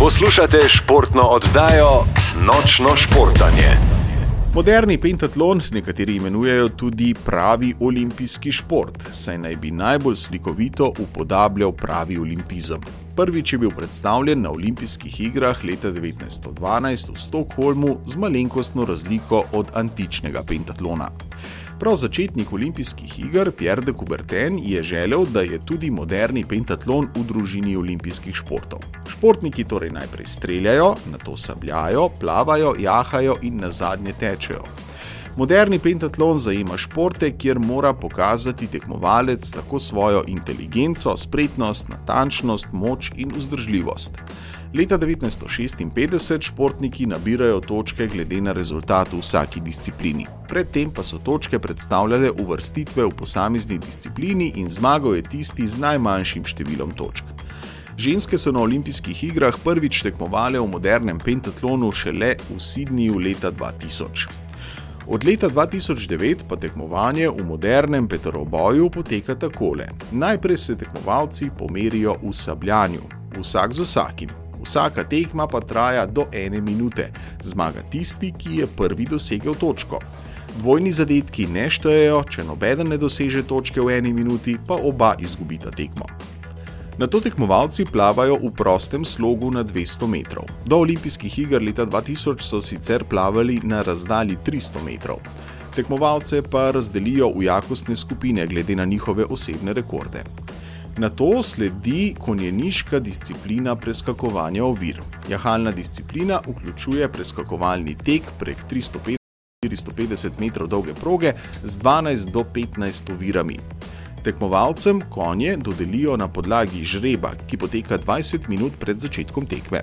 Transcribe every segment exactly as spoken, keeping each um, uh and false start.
Poslušate športno oddajo Nočno športanje. Moderni pentatlon nekateri imenujejo tudi pravi olimpijski šport, saj naj bi najbolj slikovito upodabljal pravi olimpizem. Prvič je bil predstavljen na olimpijskih igrah leta devetnajststo dvanajst v Stockholmu z malenkostno razliko od antičnega pentatlona. Prav začetnik olimpijskih iger Pierre de Coubertin je želel, da je tudi moderni pentatlon v družini olimpijskih športov. Športniki torej najprej streljajo, nato sabljajo, plavajo, jahajo in nazadnje tečejo. Moderni pentatlon zajema športe, kjer mora pokazati tekmovalec tako svojo inteligenco, spretnost, natančnost, moč in vzdržljivost. Leta devetnajststo šestinpetdeset športniki nabirajo točke glede na rezultat v vsaki disciplini. Predtem pa so točke predstavljale uvrstitve v posamezni disciplini in zmagal je tisti z najmanjšim številom točk. Ženske so na olimpijskih igrah prvič tekmovale v modernem pentatlonu šele v Sydneyju leta dva tisoč. Od leta dva tisoč devet pa tekmovanje v modernem peteroboju poteka takole. Najprej se tekmovalci pomerijo v sabljanju, vsak z vsakim. Vsaka tekma pa traja do ene minute. Zmaga tisti, ki je prvi dosegel točko. Dvojni zadetki ne štejejo, če nobeden ne doseže točke v eni minuti, pa oba izgubita tekmo. Nato tekmovalci plavajo v prostem slogu na dvesto metrov. Do olimpijskih iger leta dva tisoč so sicer plavali na razdalji tristo metrov. Tekmovalce pa razdelijo v jakostne skupine glede na njihove osebne rekorde. Nato sledi konjeniška disciplina preskakovanja ovir. Jahalna disciplina vključuje preskakovalni tek prek tristo petdeset do štiristo petdeset metrov dolge proge z dvanajst do petnajst ovirami. Tekmovalcem konje dodelijo na podlagi žreba, ki poteka dvajset minut pred začetkom tekme.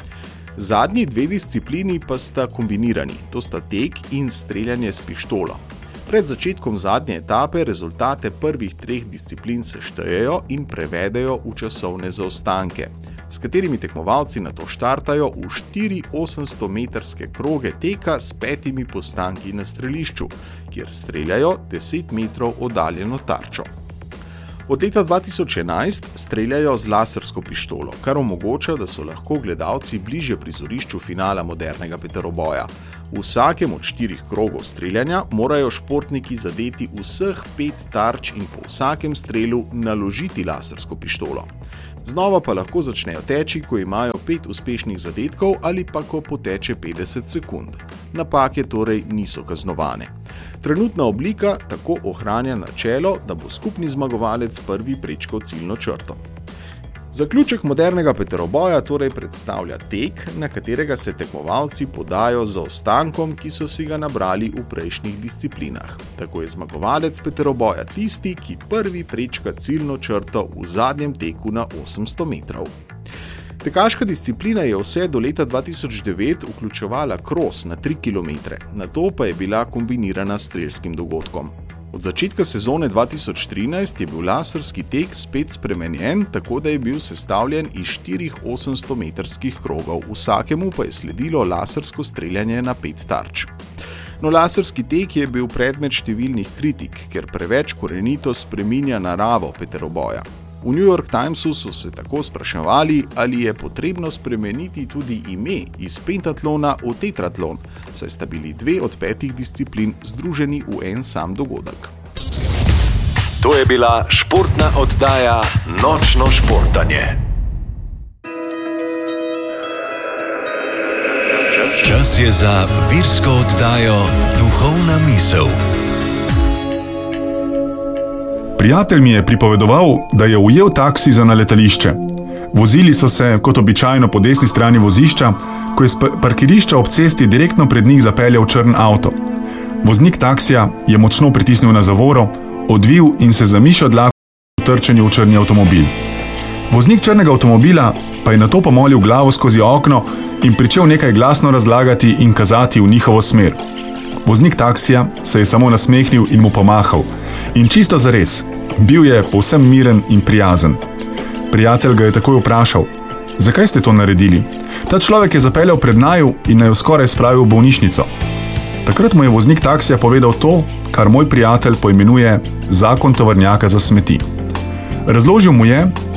Zadnji dve disciplini pa sta kombinirani, to sta tek in streljanje s pištolo. Pred začetkom zadnje etape rezultate prvih treh disciplin seštejejo in prevedejo v časovne zaostanke, s katerimi tekmovalci nato štartajo v štiri osemsto metrske kroge teka s petimi postanki na strelišču, kjer streljajo deset metrov oddaljeno tarčo. Od leta dva tisoč enajst streljajo z lasersko pištolo, kar omogoča, da so lahko gledalci bližje prizorišču finala modernega peteroboja. V vsakem od štirih krogov streljanja morajo športniki zadeti vseh pet tarč in po vsakem strelu naložiti lasersko pištolo. Znova pa lahko začnejo teči, ko imajo pet uspešnih zadetkov ali pa ko poteče petdeset sekund. Napake torej niso kaznovane. Trenutna oblika tako ohranja načelo, da bo skupni zmagovalec prvi prečkal ciljno črto. Zaključek modernega peteroboja torej predstavlja tek, na katerega se tekmovalci podajo z zaostankom, ki so si ga nabrali v prejšnjih disciplinah. Tako je zmagovalec peteroboja tisti, ki prvi prečka ciljno črto v zadnjem teku na osemsto metrov. Tekaška disciplina je vse do leta dva tisoč devet vključevala kros na tri kilometre, nato pa je bila kombinirana s strelskim dogodkom. Od začetka sezone dva tisoč trinajst je bil laserski tek spet spremenjen, tako da je bil sestavljen iz štirih osemsto metrskih krogov, vsakemu pa je sledilo lasersko streljanje na pet tarč. No, laserski tek je bil predmet številnih kritik, ker preveč korenito spreminja naravo peteroboja. V New York Timesu so se tako spraševali, ali je potrebno spremeniti tudi ime iz pentatlona v tetratlon, saj sta bili dve od petih disciplin združeni v en sam dogodek. To je bila športna oddaja Nočno športanje. Čas je za virsko oddajo Duhovna misel. Prijatelj mi je pripovedoval, da je ujel taksi za na letališče. Vozili so se, kot običajno, po desni strani vozišča, ko je z parkirišča ob cesti direktno pred njih zapeljal črn avto. Voznik taksija je močno pritisnil na zavoro, odvil in se zamišal dlako v trčenju v črni avtomobil. Voznik črnega avtomobila pa je nato pomolil glavo skozi okno in pričel nekaj glasno razlagati in kazati v njihovo smer. Voznik taksija se je samo nasmehnil in mu pomahal. In čisto zares, bil je povsem miren in prijazen. Prijatelj ga je takoj vprašal: zakaj ste to naredili? Ta človek je zapeljal pred naju in naju skoraj spravil v bolnišnico. Takrat mu je voznik taksija povedal to, kar moj prijatelj poimenuje zakon tovornjaka za smeti. Razložil mu je,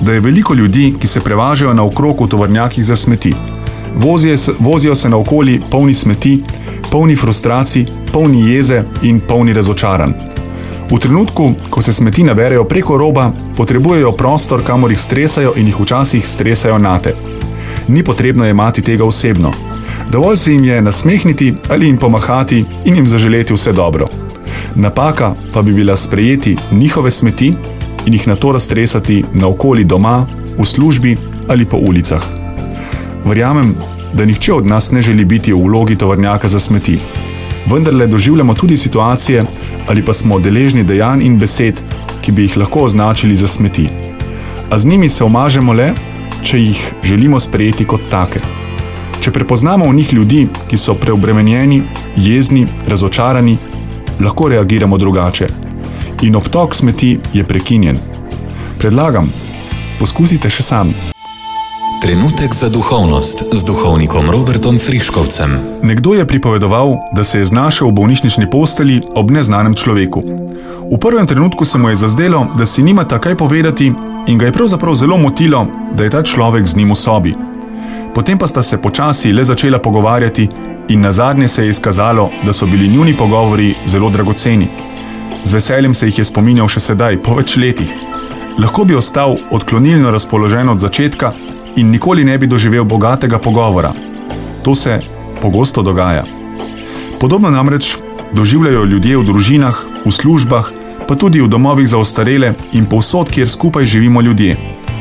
da je veliko ljudi, ki se prevažajo naokrog v tovornjakih za smeti. Vozijo, vozijo se naokoli polni smeti, polni frustracij, polni jeze in polni razočaranj. V trenutku, ko se smeti naberejo preko roba, potrebujejo prostor, kamor jih stresajo in jih včasih stresajo nate. Ni potrebno jemati tega osebno. Dovolj se jim je nasmehniti ali jim pomahati in jim zaželeti vse dobro. Napaka pa bi bila sprejeti njihove smeti in jih nato raztresati naokoli doma, v službi ali po ulicah. Verjamem, da nihče od nas ne želi biti v vlogi tovornjaka za smeti. Vendarle doživljamo tudi situacije ali pa smo deležni dejanj in besed, ki bi jih lahko označili za smeti. A z njimi se omažemo le, če jih želimo sprejeti kot take. Če prepoznamo v njih ljudi, ki so preobremenjeni, jezni, razočarani, lahko reagiramo drugače. In obtok smeti je prekinjen. Predlagam, poskusite še sami. Trenutek za duhovnost z duhovnikom Robertom Friškovcem. Nekdo je pripovedoval, da se je znašel v bolnišnični postelji ob neznanem človeku. V prvem trenutku se mu je zazdelo, da si nimata kaj povedati in ga je pravzaprav zelo motilo, da je ta človek z njim v sobi. Potem pa sta se počasi le začela pogovarjati in nazadnje se je izkazalo, da so bili njuni pogovori zelo dragoceni. Z veseljem se jih je spominjal še sedaj, po več letih. Lahko bi ostal odklonilno razpoložen od začetka in nikoli ne bi doživel bogatega pogovora. To se pogosto dogaja. Podobno namreč doživljajo ljudje v družinah, v službah, pa tudi v domovih za ostarele in povsod, kjer skupaj živimo ljudje.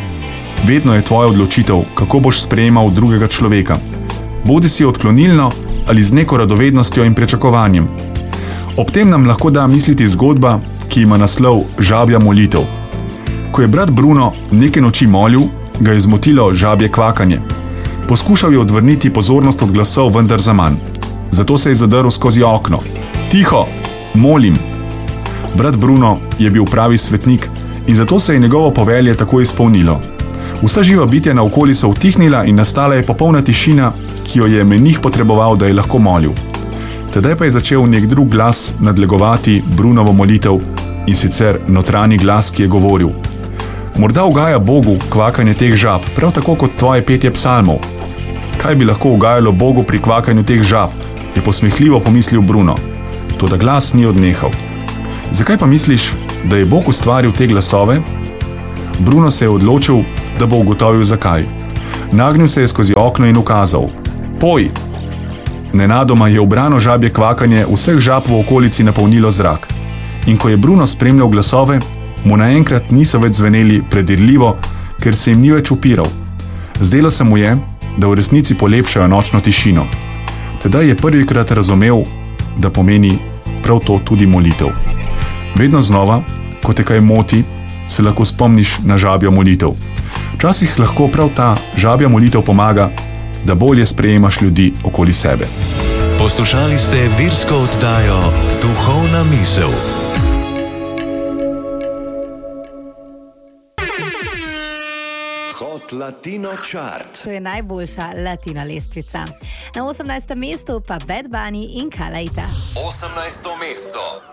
Vedno je tvoja odločitev, kako boš sprejemal drugega človeka. Bodi si odklonilno ali z neko radovednostjo in pričakovanjem. Ob tem nam lahko da misliti zgodba, ki ima naslov Žabja molitev. Ko je brat Bruno neke noči molil, ga je zmotilo žabje kvakanje. Poskušal je odvrniti pozornost od glasov, vendar zaman. Zato se je zadrl skozi okno. Tiho, molim. Brat Bruno je bil pravi svetnik in zato se je njegovo povelje tako izpolnilo. Vsa živa bitja naokoli so utihnila in nastala je popolna tišina, ki jo je menih potreboval, da je lahko molil. Tedaj pa je začel nek drug glas nadlegovati Brunovo molitev, in sicer notranji glas, ki je govoril: Morda ugaja Bogu kvakanje teh žab, prav tako kot tvoje petje psalmov. Kaj bi lahko ugajalo Bogu pri kvakanju teh žab, je posmehljivo pomislil Bruno. Toda glas ni odnehal. Zakaj pa misliš, da je Bog ustvaril te glasove? Bruno se je odločil, da bo ugotovil zakaj. Nagnil se je skozi okno in ukazal: Poj! Nenadoma je ubrano žabje kvakanje vseh žab v okolici napolnilo zrak. In ko je Bruno spremljal glasove, mu naenkrat niso več zveneli predirljivo, ker se jim ni več upiral. Zdelo se mu je, da v resnici polepšajo nočno tišino. Tedaj je prvikrat razumel, da pomeni prav to tudi molitev. Vedno znova, ko te kaj moti, se lahko spomniš na žabjo molitev. Včasih lahko prav ta žabja molitev pomaga, da bolje sprejemaš ljudi okoli sebe. Poslušali ste virsko oddajo Duhovna misel. Hot Latino Chart. To je najboljša latina lestvica. Na osemnajstem mestu pa Bad Bunny in Kalaita. osemnajsto mesto.